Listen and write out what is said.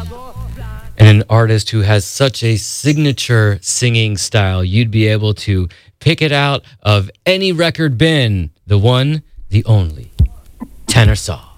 And an artist who has such a signature singing style, you'd be able to pick it out of any record bin. The one, the only, Tanner Saw.